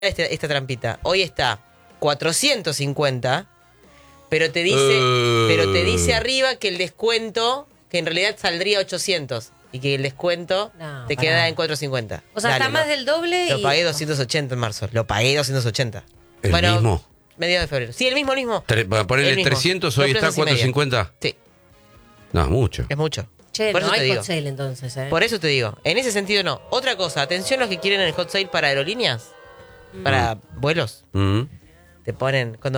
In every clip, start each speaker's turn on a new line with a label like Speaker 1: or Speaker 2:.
Speaker 1: esta trampita. Hoy está 450, pero te dice arriba que el descuento, que en realidad saldría 800 y que el descuento te queda en 450.
Speaker 2: O sea, está más del doble.
Speaker 1: Lo pagué 280 en marzo. Lo pagué 280.
Speaker 3: ¿El mismo?
Speaker 1: Mediados de febrero. Sí, el mismo.
Speaker 3: Para ponerle 300, hoy está 450.
Speaker 1: Sí.
Speaker 3: No, es mucho.
Speaker 1: Es mucho.
Speaker 2: Che,
Speaker 1: por
Speaker 2: no
Speaker 1: eso
Speaker 2: hay
Speaker 1: te
Speaker 2: hot sale entonces,
Speaker 1: Por eso te digo, en ese sentido no. Otra cosa, atención los que quieren el hot sale para aerolíneas, para vuelos. Te ponen, cuando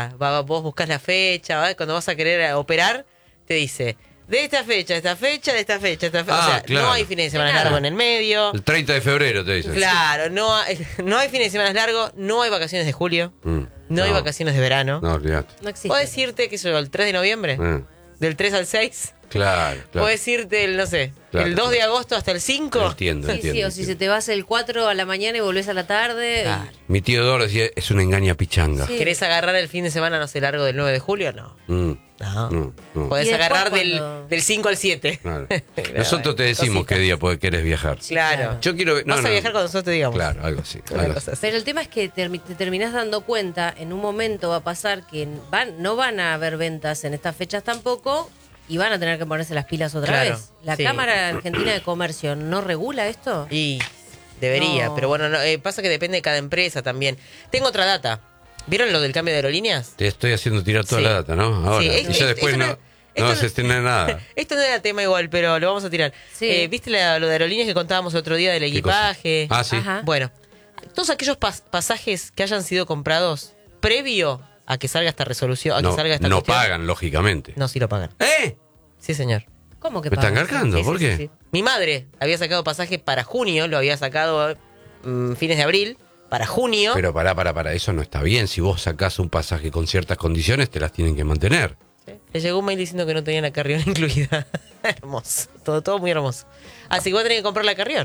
Speaker 1: vos buscas la fecha, cuando vas a querer operar, te dice, de esta fecha, de esta fecha, de esta fecha, de esta fecha. O sea, claro. No hay fines de semana largos en el medio.
Speaker 3: El 30 de febrero te dicen.
Speaker 1: Claro, no hay fines de semana largos, no hay vacaciones de julio, no hay vacaciones de verano.
Speaker 3: No, olvídate.
Speaker 2: No existe.
Speaker 1: ¿Puedes irte, qué sé yo, el 3 de noviembre? ¿Del 3 al 6?
Speaker 3: Claro.
Speaker 1: Puedes irte el 2 de agosto hasta el 5.
Speaker 3: Entiendo.
Speaker 2: O si se te vas el 4 a la mañana y volvés a la tarde.
Speaker 1: Claro.
Speaker 3: Mi tío Doro decía, es una engaña pichanga.
Speaker 1: Sí. ¿Querés agarrar el fin de semana, largo del 9 de julio? No.
Speaker 3: No.
Speaker 1: Podés agarrar del 5 al 7.
Speaker 3: Claro. Nosotros te decimos qué día querés viajar.
Speaker 1: Claro.
Speaker 3: Yo quiero...
Speaker 1: Vas a viajar cuando nosotros te digamos.
Speaker 3: Claro, algo así.
Speaker 2: Pero el tema es que te terminás dando cuenta, en un momento va a pasar que no van a haber ventas en estas fechas tampoco... Y van a tener que ponerse las pilas otra vez. ¿La Cámara Argentina de Comercio no regula esto?
Speaker 1: Y debería, pero bueno, pasa que depende de cada empresa también. Tengo otra data. ¿Vieron lo del cambio de aerolíneas?
Speaker 3: Te estoy haciendo tirar toda la data, ¿no? Ahora. Y ya después no se tiene nada.
Speaker 1: Esto no era tema igual, pero lo vamos a tirar. Sí. ¿Viste lo de aerolíneas que contábamos el otro día del equipaje?
Speaker 3: Sí.
Speaker 2: Ajá.
Speaker 1: Bueno, todos aquellos pasajes que hayan sido comprados previo a que salga esta resolución, a que salga esta cuestión,
Speaker 3: pagan, lógicamente.
Speaker 1: No, sí lo pagan. Sí, señor.
Speaker 2: ¿Cómo que
Speaker 3: ¿Me
Speaker 2: pagan?
Speaker 3: están cargando?
Speaker 1: Sí,
Speaker 3: ¿Por qué?
Speaker 1: Sí. Mi madre había sacado pasaje para junio, lo había sacado fines de abril, para junio.
Speaker 3: Pero para eso no está bien. Si vos sacás un pasaje con ciertas condiciones, te las tienen que mantener.
Speaker 1: ¿Sí? Le llegó un mail diciendo que no tenía la carrión incluida. Hermoso. Todo muy hermoso. Así que voy a tener que comprar la carrión.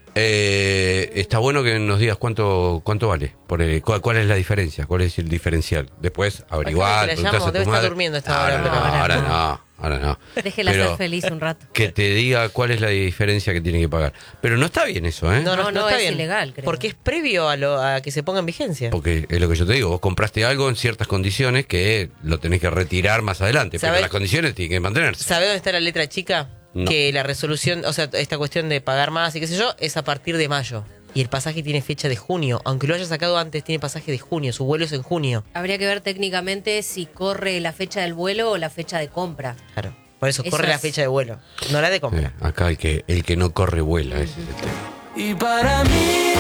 Speaker 3: Está bueno que nos digas cuánto vale. ¿Cuál es la diferencia? ¿Cuál es el diferencial? Después averiguar.
Speaker 1: Debe estar durmiendo esta hora.
Speaker 3: Ahora no.
Speaker 2: Déjela ser feliz un rato.
Speaker 3: Que te diga cuál es la diferencia que tiene que pagar. Pero no está bien eso, ¿eh?
Speaker 1: No está
Speaker 2: es
Speaker 1: bien.
Speaker 2: Ilegal, creo.
Speaker 1: Porque es previo a que se ponga en vigencia.
Speaker 3: Porque es lo que yo te digo. Vos compraste algo en ciertas condiciones que lo tenés que retirar más adelante. Pero las condiciones tienen que mantenerse.
Speaker 1: ¿Sabés dónde está la letra chica? No. Que la resolución, o sea, esta cuestión de pagar más y qué sé yo, es a partir de mayo. Y el pasaje tiene fecha de junio. Aunque lo haya sacado antes, tiene pasaje de junio. Su vuelo es en junio.
Speaker 2: Habría que ver técnicamente si corre la fecha del vuelo o la fecha de compra.
Speaker 1: Claro. Por eso corre la fecha de vuelo, no la de compra.
Speaker 3: Acá el que no corre vuela, ese es el tema.
Speaker 4: Y para mí,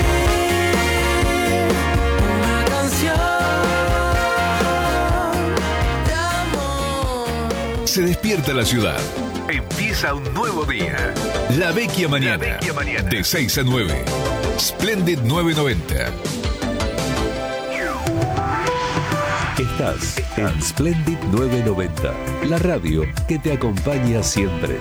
Speaker 4: una canción de amor.
Speaker 5: Se despierta la ciudad. Empieza un nuevo día. La Vecchia Mañana. De 6 a 9. Splendid 990.
Speaker 6: Estás en Splendid 990, la radio que te acompaña siempre.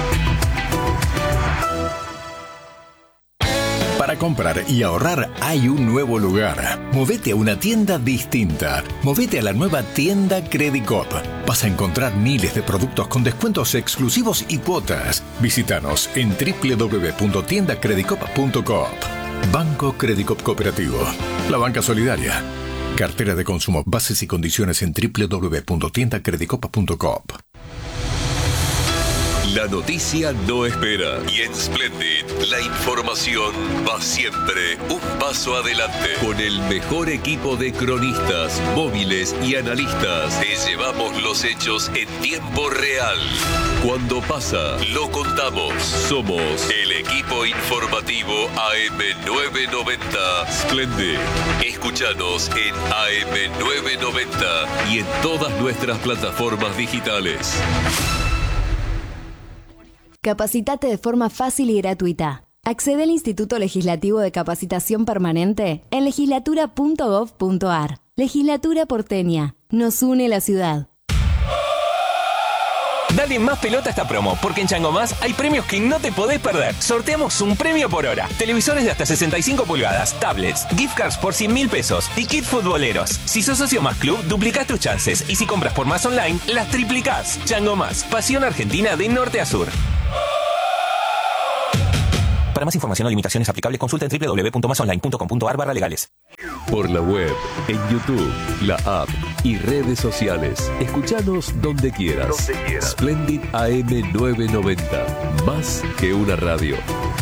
Speaker 5: Para comprar y ahorrar hay un nuevo lugar. Movete a una tienda distinta. Movete a la nueva tienda Credicop. Vas a encontrar miles de productos con descuentos exclusivos y cuotas. Visítanos en www.tiendacredicop.coop. Banco Credicop Cooperativo. La banca solidaria. Cartera de consumo. Bases y condiciones en www.tiendacredicopa.coop.
Speaker 6: La noticia no espera. Y en Splendid, la información va siempre un paso adelante. Con el mejor equipo de cronistas, móviles y analistas, te llevamos los hechos en tiempo real. Cuando pasa, lo contamos. Somos el equipo informativo AM990 Splendid. Escúchanos en AM990 y en todas nuestras plataformas digitales.
Speaker 7: Capacitate de forma fácil y gratuita. Accede al Instituto Legislativo de Capacitación Permanente en legislatura.gov.ar. Legislatura porteña. Nos une la ciudad.
Speaker 8: Dale más pelota a esta promo, porque en Chango Más hay premios que no te podés perder. Sorteamos un premio por hora. Televisores de hasta 65 pulgadas, tablets, gift cards por 100.000 pesos y kit futboleros. Si sos socio Más Club, duplicás tus chances. Y si compras por Más Online, las triplicás. Chango Más, pasión argentina de norte a sur. Para más información o limitaciones aplicables, consulta en www.masonline.com.ar/legales.
Speaker 6: Por la web, en YouTube, la app y redes sociales. Escuchanos donde quieras. Splendid AM 990. Más que una radio.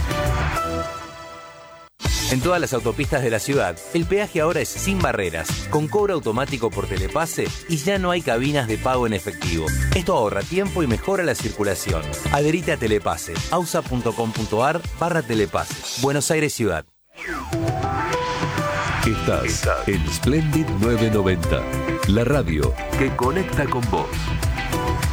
Speaker 9: En todas las autopistas de la ciudad, el peaje ahora es sin barreras, con cobro automático por telepase y ya no hay cabinas de pago en efectivo. Esto ahorra tiempo y mejora la circulación. Adherite a Telepase, ausa.com.ar/telepase. Buenos Aires Ciudad.
Speaker 6: Estás en Splendid 990, la radio que conecta con vos.